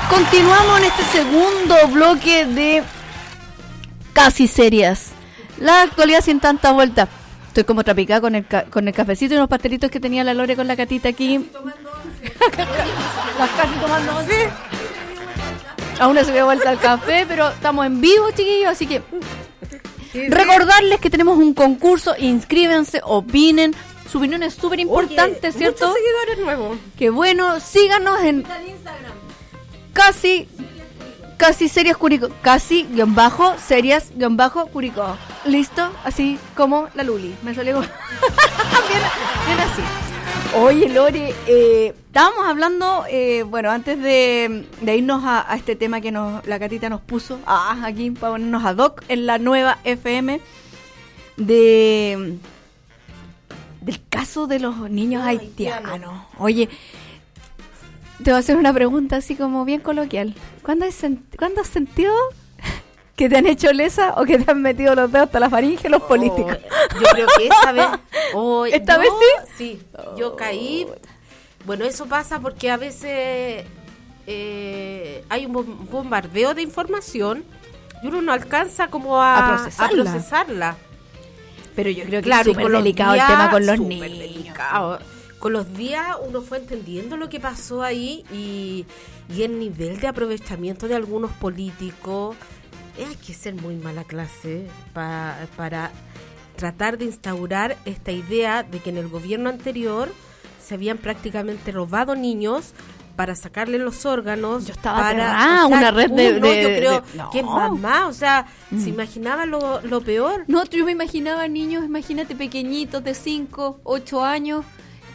Continuamos en este segundo bloque de Casi Serias. La actualidad sin tanta vuelta. Estoy como trapicada con el cafecito y unos pastelitos que tenía la Lore con la Catita aquí. Las casi tomando once. Aún no se dio vuelta el café, pero estamos en vivo, chiquillos, así que recordarles que tenemos un concurso. Inscríbanse, opinen. Su opinión es súper importante, ¿cierto? Muchos seguidores nuevos. Qué bueno, síganos en Casi Serias Curicó, Casi-Serias-Curicó. ¿Listo? Así como la Luli. Me salió bien así. Oye, Lore, estábamos hablando, bueno, antes de irnos a este tema que la Catita nos puso aquí para ponernos ad hoc en la nueva FM del caso de los niños haitianos. Oye, te voy a hacer una pregunta así como bien coloquial. ¿Cuándo has sentido que te han hecho lesa o que te han metido los dedos hasta la faringe los políticos? Yo creo que esa vez... ¿Esta vez sí? Sí, yo caí... Bueno, eso pasa porque a veces hay un bombardeo de información y uno no alcanza como a procesarla. Pero yo creo que es súper delicado el tema con los niños. Delicado. Con los días uno fue entendiendo lo que pasó ahí y el nivel de aprovechamiento de algunos políticos. Hay que ser muy mala clase para tratar de instaurar esta idea de que en el gobierno anterior se habían prácticamente robado niños para sacarle los órganos. Yo estaba aterrada, una red de... Yo creo que es mamá, o sea, se imaginaba lo peor. No, yo me imaginaba niños, imagínate, pequeñitos de 5, 8 años,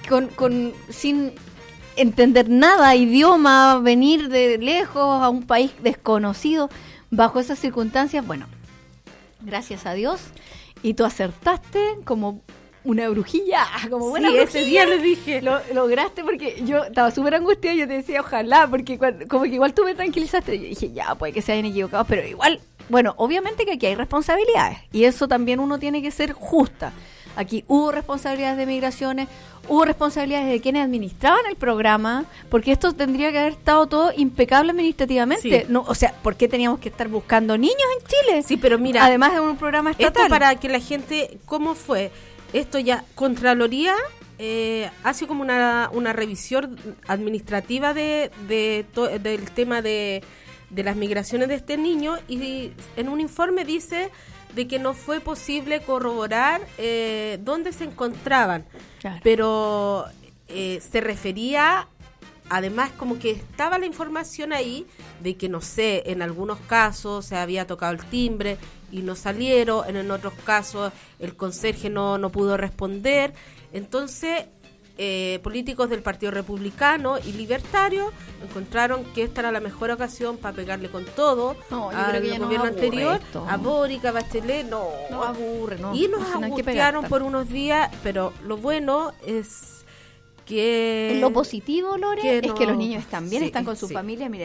sin entender nada, idioma, venir de lejos a un país desconocido, bajo esas circunstancias. Bueno, gracias a Dios, y tú acertaste como una brujilla, como buena brujilla. Ese día le dije. Lo lograste, porque yo estaba súper angustiada, yo te decía, ojalá, porque como que igual tú me tranquilizaste. Yo dije, ya, puede que se hayan equivocado, pero igual, bueno, obviamente que aquí hay responsabilidades, y eso también uno tiene que ser justa. Aquí hubo responsabilidades de migraciones, hubo responsabilidades de quienes administraban el programa, porque esto tendría que haber estado todo impecable administrativamente. Sí. No, o sea, ¿por qué teníamos que estar buscando niños en Chile? Sí, pero mira, además de un programa estatal. Esto para que la gente, ¿cómo fue? Esto ya, Contraloría hace como una revisión administrativa del tema de las migraciones de este niño, y en un informe dice de que no fue posible corroborar dónde se encontraban, claro. Pero se refería, además, como que estaba la información ahí de que, no sé, en algunos casos se había tocado el timbre y no salieron, en otros casos el conserje no pudo responder. Entonces políticos del Partido Republicano y Libertario encontraron que esta era la mejor ocasión para pegarle con todo al gobierno anterior, a Boric, a Bachelet. No aburre, no. Y nos angustiaron por unos días, pero lo bueno es que... Lo positivo, Lore, es que los niños están bien, están con su familia. Mira,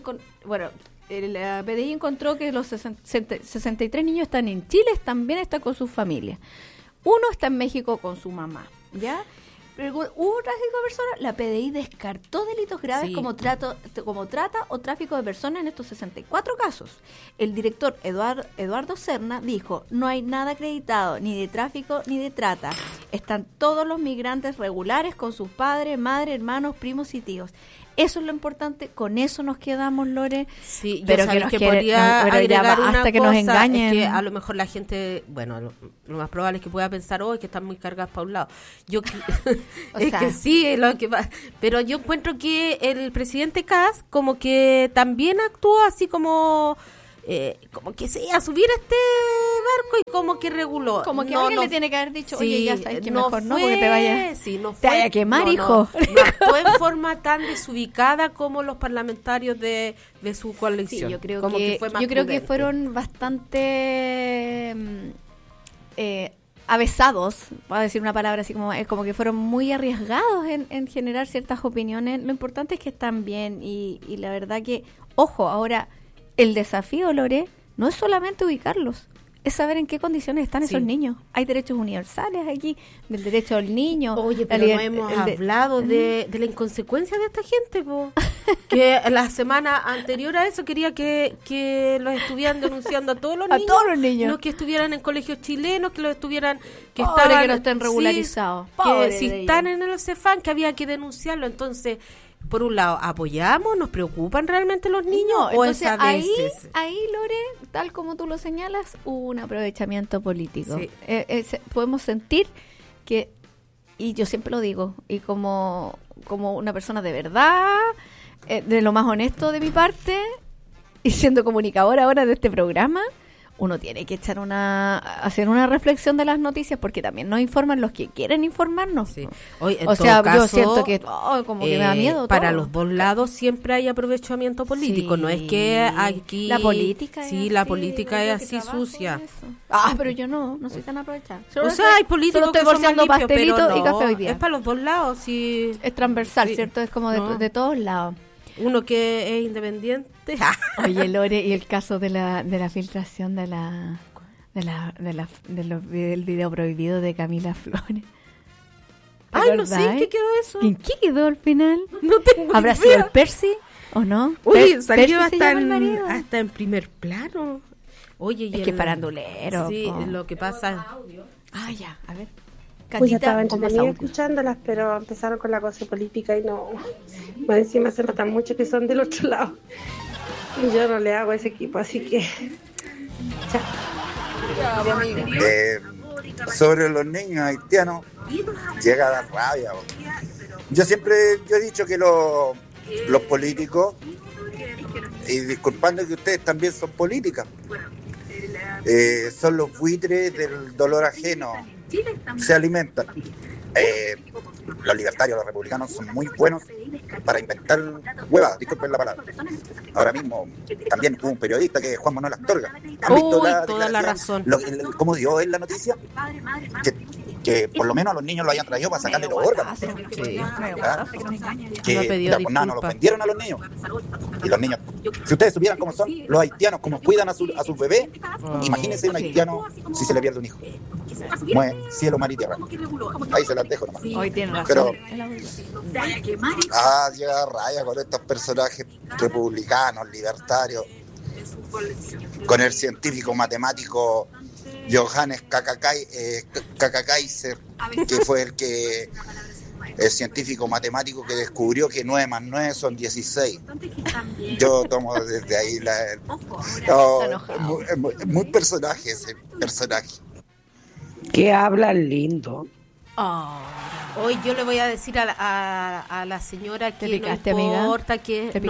la PDI encontró que los 63 niños están en Chile, también están con su familia. Uno está en México con su mamá, ¿ya? Pero hubo tráfico de personas, la PDI descartó delitos graves como trata o tráfico de personas en estos 64 casos. El director Eduardo Serna dijo, no hay nada acreditado, ni de tráfico ni de trata. Están todos los migrantes regulares con sus padres, madres, hermanos, primos y tíos. Eso es lo importante, con eso nos quedamos, Lore. Sí, pero que podría agregar una hasta que cosa, nos engañen. Es que a lo mejor la gente, bueno, lo más probable es que pueda pensar, que están muy cargadas para un lado. Que sí, lo que pasa. Pero yo encuentro que el presidente Kast como que también actuó así como que se iba a subir a este barco y como que reguló. Como que alguien le tiene que haber dicho, oye, ya sabes que mejor no, porque te vaya a quemar, hijo. No actuó en forma tan desubicada como los parlamentarios de su coalición. Sí, yo creo que fueron bastante avesados, para decir una palabra así, como que fueron muy arriesgados en generar ciertas opiniones. Lo importante es que están bien y la verdad que, ojo, ahora el desafío, Lore, no es solamente ubicarlos, es saber en qué condiciones están esos niños. Hay derechos universales aquí, del derecho al niño. Oye, pero no hemos hablado de la inconsecuencia de esta gente, po. que la semana anterior a eso quería que los estuvieran denunciando a todos los niños. A todos los niños. No que estuvieran en colegios chilenos, que los estuvieran... que no estén regularizados. Sí, que si están en el CEFAM, que había que denunciarlo. Entonces, por un lado, ¿apoyamos? ¿Nos preocupan realmente los niños? No, ¿O entonces es a veces? ahí, Lore, tal como tú lo señalas, hubo un aprovechamiento político. Sí. Podemos sentir que, y yo siempre lo digo, y como una persona de verdad, de lo más honesto de mi parte, y siendo comunicadora ahora de este programa, uno tiene que hacer una reflexión de las noticias, porque también nos informan los que quieren informarnos. Sí. Hoy, en o todo sea, caso, yo siento que como que me da miedo para todo. los dos lados siempre hay aprovechamiento político. Sí. No es que aquí la política sí, es la así, política yo es que así trabajo sucia. en eso. Pero yo no soy tan aprovechada. O sea, hay políticos solo estoy que son más bolseando limpios, pero pastelito no, y café hoy día. es para los dos lados. Sí. Es transversal, Sí. ¿cierto? Es como No. de todos lados. Uno que es independiente. Oye, Lore, y el caso de la filtración del video prohibido de Camila Flores. Ay, no sé, ¿en qué quedó eso? ¿En qué quedó al final? No tengo ¿Habrá idea. sido el Percy o no? Uy, salió Percy se llama el marido. hasta en primer plano. Oye, y Es que farandulero. Sí, po. lo que pasa... Ya, a ver. Pues yo estaba pon más entretenida audio. escuchándolas, pero empezaron con la cosa política y no. Más encima se notan mucho que son del otro lado. Y yo no le hago a ese equipo, así que. Chao. Sobre los niños haitianos, llega a dar rabia. Yo he dicho que los políticos, y disculpando que ustedes también son políticas, son los buitres del dolor ajeno, se alimentan. Los libertarios, los republicanos son muy buenos para inventar huevas, disculpen la palabra. Ahora mismo también hubo un periodista que es Juan Manuel Astorga. ¿Han visto toda la razón. ¿Cómo dio él la noticia? Que por lo menos a los niños lo hayan traído para sacarle los órganos. Sí. ¿Ah? Que No pidió no los disculpas. vendieron a los niños. Y los niños, si ustedes supieran cómo son los haitianos, cómo cuidan a sus bebés, imagínense un haitiano si se le pierde un hijo. Mueve cielo, mar y tierra. Ahí se las dejo nomás. Hoy tiene razón. Pero El audio. llega a raya con estos personajes republicanos, libertarios, con el científico matemático Johannes Kaiser, que fue el científico matemático que descubrió que 9 más 9 son 16. Yo tomo desde ahí es muy personaje ese personaje. Que hablan lindo. Hoy yo le voy a decir a la señora que picaste, no amiga? importa que ¿Te picaste?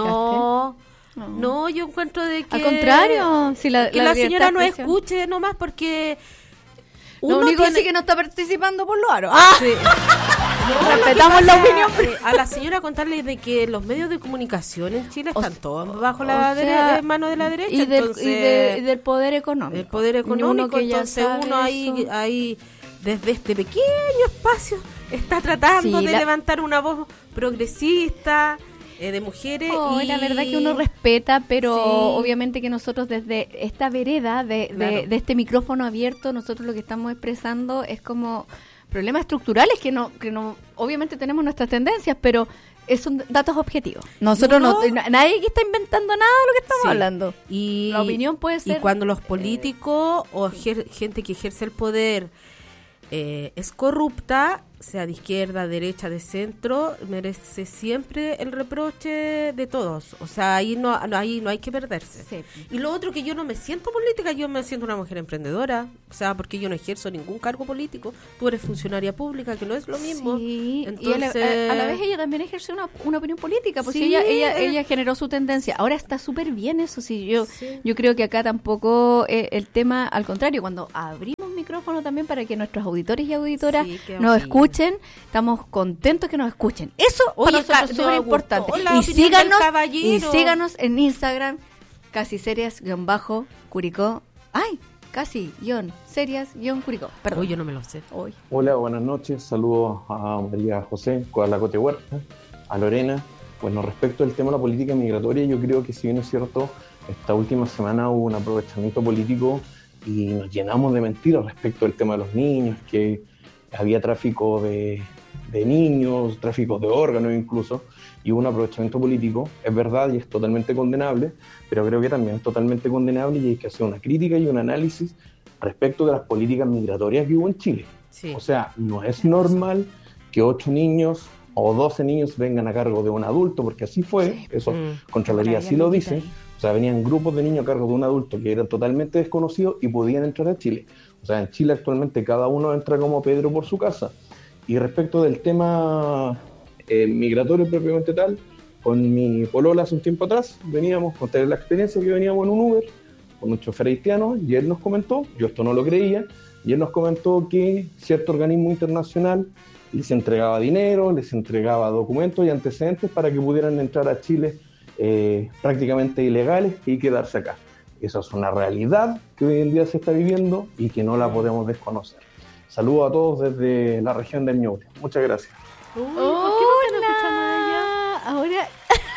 no, yo encuentro de que Al contrario, si la señora no libertad de expresión. escuche nomás porque Lo uno único tiene... sí que no está participando por lo aro. Sí. Respetamos la opinión. A la señora contarle de que los medios de comunicación en Chile están todos bajo la o sea, mano de la derecha. Y entonces, del poder económico. el poder económico, Uno que ya entonces sabe uno eso. ahí desde este pequeño espacio está tratando Sí, de levantar una voz progresista de mujeres. Y la verdad que uno respeta, pero Sí. obviamente que nosotros desde esta vereda Claro. de este micrófono abierto, nosotros lo que estamos expresando es como problemas estructurales que no obviamente tenemos nuestras tendencias, pero son datos objetivos. Nosotros nadie aquí está inventando nada de lo que estamos Sí. hablando. Y La opinión puede ser Y cuando los políticos o gente que ejerce el poder es corrupta, sea de izquierda, derecha, de centro, merece siempre el reproche de todos. O sea, ahí no hay que perderse. Sí. Y lo otro, que yo no me siento política, yo me siento una mujer emprendedora. O sea, porque yo no ejerzo ningún cargo político. Tú eres funcionaria pública, que no es lo mismo. Sí, Entonces, y a la vez ella también ejerce una opinión política, pues Sí, ella generó su tendencia. Ahora está súper bien eso, sí. Sí. Yo creo que acá tampoco el tema, al contrario, cuando abrimos micrófono también para que nuestros auditores y auditoras Sí, qué nos horrible. escuchen, estamos contentos que nos escuchen. Eso Oye, para nosotros es me súper gustó importante. la Y opinión del caballero. síganos en Instagram, casi serias-curicó. Ay, casi-serias-curicó. Perdón. Uy, yo no me lo sé. Hoy. Hola, buenas noches. Saludos a María José, Coalacote Huerta, a Lorena. Bueno, respecto al tema de la política migratoria, yo creo que si bien es cierto, esta última semana hubo un aprovechamiento político y nos llenamos de mentiras respecto al tema de los niños, que había tráfico de niños, tráfico de órganos incluso. y hubo un aprovechamiento político, es verdad y es totalmente condenable, pero creo que también es totalmente condenable y hay que hacer una crítica y un análisis respecto de las políticas migratorias que hubo en Chile. Sí. O sea, no es normal que 8 niños o 12 niños vengan a cargo de un adulto, porque así fue, eso Contraloría sí lo dice. O sea, venían grupos de niños a cargo de un adulto que eran totalmente desconocidos y podían entrar a Chile. O sea, en Chile actualmente cada uno entra como Pedro por su casa. Y respecto del tema migratorio propiamente tal, con mi polola hace un tiempo atrás, veníamos, conté la experiencia que veníamos en un Uber con un chofer haitiano y él nos comentó, yo esto no lo creía, y él nos comentó que cierto organismo internacional les entregaba dinero, les entregaba documentos y antecedentes para que pudieran entrar a Chile prácticamente ilegales y quedarse acá. Esa es una realidad que hoy en día se está viviendo y que no la podemos desconocer. Saludos a todos desde la región del Ñuble. Muchas gracias. Hola. Ahora,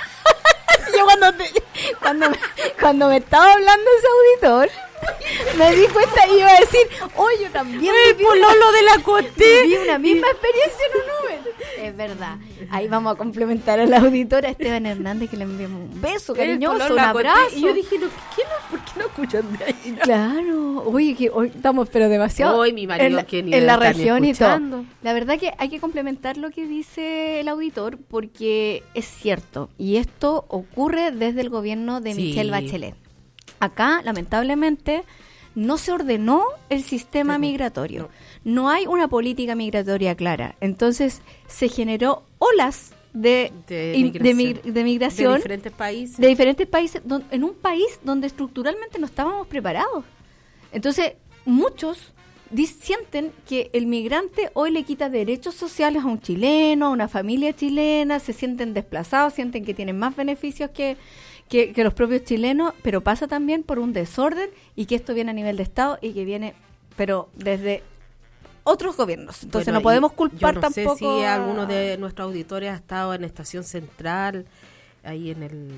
yo cuando me estaba hablando ese auditor, me di cuenta y iba a decir, yo también viví pololo de la Coté. Viví una misma experiencia en un Uber. Es verdad. Ahí vamos a complementar a la auditora Esteban Hernández, que le enviamos un beso cariñoso, un abrazo. Y yo dije, ¿por qué no escuchan de ahí? Claro. Oye, que hoy estamos pero demasiado mi marido en la región y todo. La verdad que hay que complementar lo que dice el auditor, porque es cierto. Y esto ocurre desde el gobierno de Michelle Bachelet. Acá, lamentablemente, no se ordenó el sistema migratorio. No hay una política migratoria clara. Entonces, se generó olas de migración de diferentes países en un país donde estructuralmente no estábamos preparados. Entonces, muchos sienten que el migrante hoy le quita derechos sociales a un chileno, a una familia chilena, se sienten desplazados, sienten que tienen más beneficios que los propios chilenos, pero pasa también por un desorden y que esto viene a nivel de Estado y que viene, pero desde otros gobiernos. Entonces no podemos culpar tampoco. No sé si alguno de nuestros auditores ha estado en Estación Central, ahí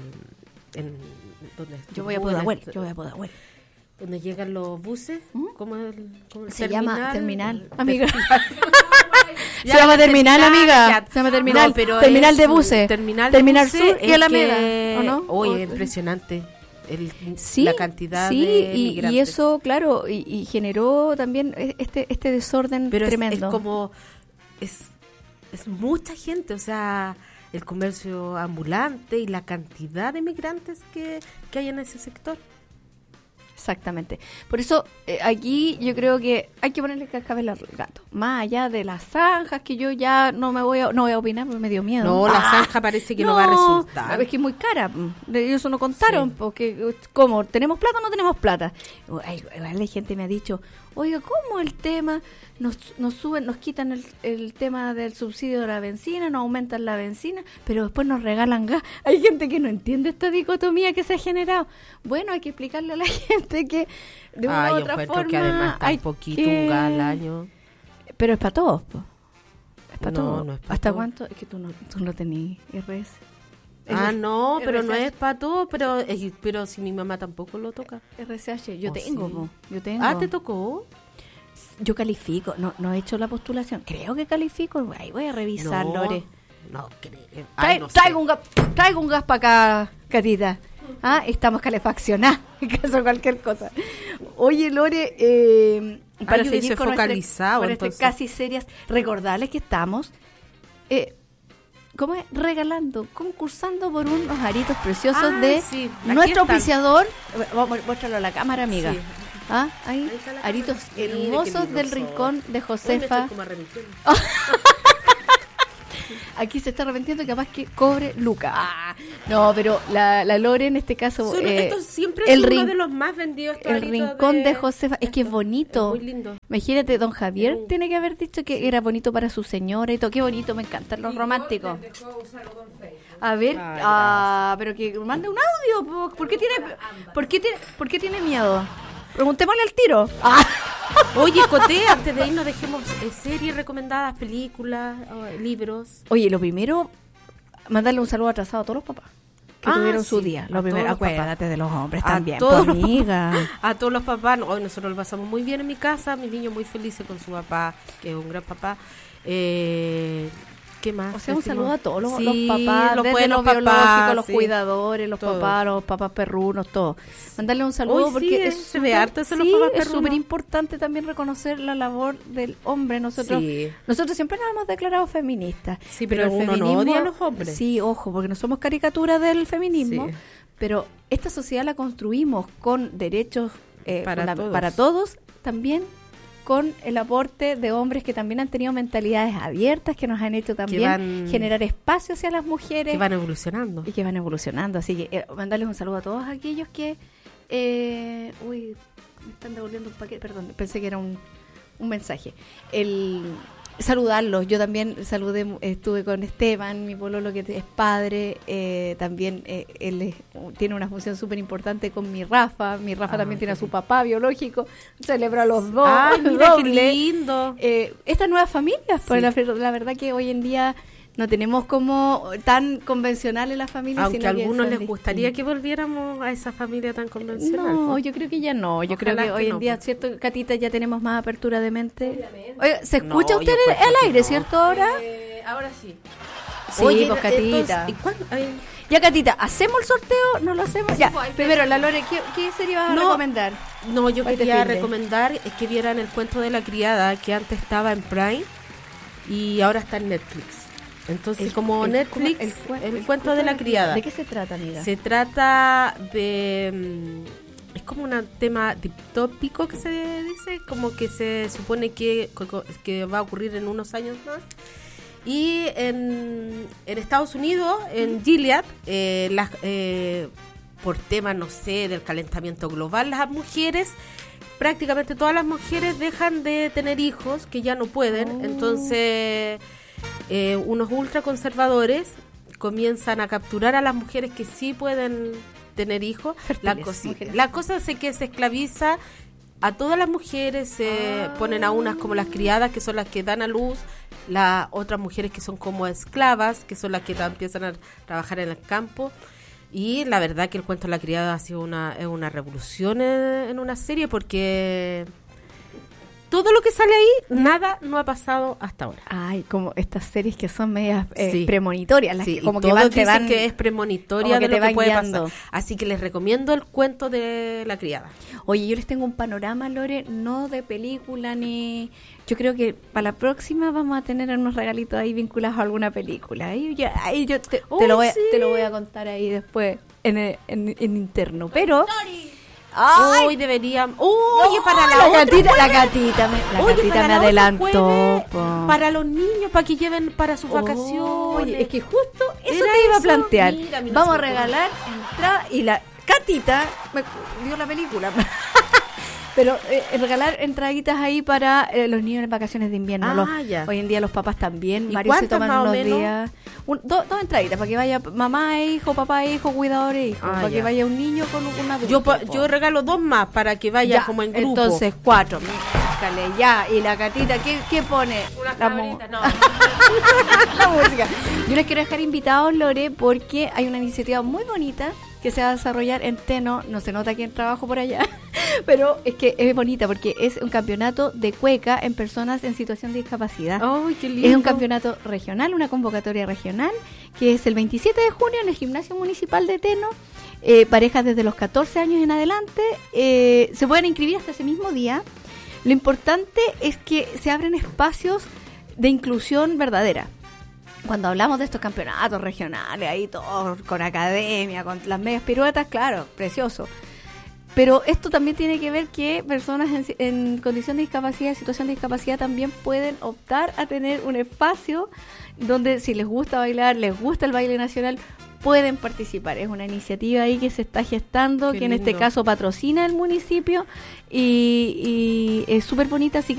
donde yo voy a Pudahuel. Donde llegan los buses, ¿cómo se llama terminal, amiga? Se llama terminal, amiga. Se llama terminal. No, pero terminal de buses. Terminal Sur y Alameda, ¿o no? Oye, impresionante. La cantidad de migrantes. Y eso, claro, y generó también este desorden tremendo. Es como es mucha gente, o sea, el comercio ambulante y la cantidad de migrantes que hay en ese sector. Exactamente. Por eso aquí yo creo que hay que ponerle cascabel al gato. Más allá de las zanjas, que yo ya no voy a opinar porque me dio miedo. No, la zanja parece que no va a resultar. Es que es muy cara. Eso no contaron, porque ¿cómo? ¿Tenemos plata o no tenemos plata? La gente me ha dicho, oiga, ¿cómo el tema? Nos suben, nos quitan el tema del subsidio de la benzina, nos aumentan la benzina, pero después nos regalan gas. Hay gente que no entiende esta dicotomía que se ha generado. Bueno, hay que explicarle a la gente que de una u otra forma que además está un poquito un gas al año. Pero es para todos, po. Es para todos. No es para ¿Hasta todos. cuánto? Es que tú no tenías RS. No, pero no es para todos, pero si mi mamá tampoco lo toca. RSH, yo tengo. ¿Te tocó? Yo califico, no he hecho la postulación. Creo que califico. Ahí voy a revisar, Lore. No creo. Traigo un gas para acá, Catita. Estamos calefaccionados en caso de cualquier cosa. Oye, Lore, para seguir con nuestras casi serias, recordarles que estamos concursando por unos aritos preciosos de nuestro auspiciador. Muéstralo a la cámara, amiga. Sí. Ahí aritos hermosos del rincón de Josefa. Aquí se está arrepintiendo, capaz que cobre Luca. No, pero la Lore en este caso. Estos siempre son uno de los más vendidos. El rincón de Josefa. Es que es bonito. Es muy lindo. Imagínate, don Javier tiene que haber dicho que era bonito para su señora y todo. Qué bonito, me encantan los románticos. A ver, pero que mande un audio. ¿Por qué tiene miedo? Preguntémosle al tiro. Oye, Coté, antes de irnos dejemos series recomendadas, películas, libros. Oye, lo primero, mandarle un saludo atrasado a todos los papás que tuvieron su día. Lo primero, acuérdate de los hombres también, amiga. A todos los papás. Hoy nosotros lo pasamos muy bien en mi casa, mis niños muy felices con su papá, que es un gran papá. ¿Qué más? O sea, un saludo a todos los Sí, papás, los desde buenos los biológicos, papás, los sí. cuidadores, los papás perrunos, todos. Mandarle un saludo Uy, porque sí, se ve harto eso de los papás es perrunos. súper importante también reconocer la labor del hombre. Nosotros siempre nos hemos declarado feministas. Sí, pero el uno no feminismo, odia a los hombres. Sí, ojo, porque no somos caricaturas del feminismo, Sí. pero esta sociedad la construimos con derechos para todos, también con el aporte de hombres que también han tenido mentalidades abiertas, que nos han hecho también generar espacio hacia las mujeres. Que van evolucionando. Y que van evolucionando. Así que mandarles un saludo a todos aquellos que... me están devolviendo un paquete, perdón, pensé que era un mensaje. Saludarlos, yo también estuve con Esteban, mi pololo que es padre, también él tiene una función súper importante con mi Rafa también tiene a su papá biológico, celebra a los dos. ¡Ay, mira qué doble. lindo! Estas nuevas familias, pues Sí. la verdad que hoy en día no tenemos como tan convencionales las familias. Aunque sino a que algunos son les gustaría distintas. que volviéramos a esa familia tan convencional. No, pues. yo creo que ya no. Yo Ojalá creo que hoy que en no, día, pues. ¿cierto, Catita? Ya tenemos más apertura de mente. Oye, ¿se escucha No, usted yo encuentro al que aire, no. cierto, ahora? Ahora sí. Sí, Oye, pues, Catita. entonces, ¿y cuándo? Ay, Ya, Catita, ¿hacemos el sorteo? ¿No lo hacemos? Ya, pues, hay que primero, hacerlo. la Lore, ¿qué serie vas a No. recomendar? No, yo Hoy te quería finde. recomendar que vieran El cuento de la criada, que antes estaba en Prime y ahora está en Netflix. Entonces, como Netflix, el cuento de la criada. ¿De qué se trata, amiga? Se trata de... es como un tema distópico que se dice, como que se supone que va a ocurrir en unos años más. Y en Estados Unidos, en Gilead, por temas, no sé, del calentamiento global, las mujeres, prácticamente todas las mujeres dejan de tener hijos, que ya no pueden. Entonces, unos ultraconservadores comienzan a capturar a las mujeres que sí pueden tener hijos. La cosa es que se esclaviza a todas las mujeres, se ponen a unas como las criadas, que son las que dan a luz, las otras mujeres que son como esclavas, que son las que empiezan a trabajar en el campo. Y la verdad que el cuento de la criada ha sido una revolución en una serie, porque todo lo que sale ahí, nada no ha pasado hasta ahora. Ay, como estas series que son medias Sí. premonitorias, las Sí, que como y que todos te dicen van que es premonitoria como que de te lo que van puede guiando. pasar. Así que les recomiendo el cuento de la criada. Oye, yo les tengo un panorama, Lore, no de película ni... Yo creo que para la próxima vamos a tener unos regalitos ahí vinculados a alguna película. Ahí yo te lo voy a contar ahí después en interno. Pero... ¡Ay! Hoy deberían... Oye, para la la otra gatita, jueves. la gatita Oye, para me la otra adelantó. jueves, po. para los niños, para que lleven para sus vacaciones. Oye, es que justo eso Era te iba a eso. plantear. Mira, mira, Vamos a se me ocurrió. regalar entrada y la Catita me dio la película. Pero regalar entraditas ahí para los niños en vacaciones de invierno. Ya. Hoy en día los papás también. ¿Y Varios se cuántas toman más o unos menos? días. Dos entraditas para que vaya mamá e hijo, papá e hijo, cuidador e hijo. Para que Ya. vaya un niño con un adulto. Yo regalo 2 más para que vaya Ya, como en grupo. entonces 4. Mícale, ya. Y la Catita, ¿qué pone? No. La música. Yo les quiero dejar invitados, Lore, porque hay una iniciativa muy bonita que se va a desarrollar en Teno. No se nota quién trabajo por allá, pero es que es bonita porque es un campeonato de cueca en personas en situación de discapacidad. Ay, qué lindo. Es un campeonato regional, una convocatoria regional, que es el 27 de junio en el Gimnasio Municipal de Teno. Parejas desde los 14 años en adelante se pueden inscribir hasta ese mismo día. Lo importante es que se abren espacios de inclusión verdadera. Cuando hablamos de estos campeonatos regionales, ahí todos con academia, con las medias piruetas, claro, precioso. Pero esto también tiene que ver que personas en condición de discapacidad, situación de discapacidad, también pueden optar a tener un espacio donde, si les gusta bailar, les gusta el baile nacional, pueden participar. Es una iniciativa ahí que se está gestando, Qué que en este lindo. caso patrocina el municipio y es súper bonita, así que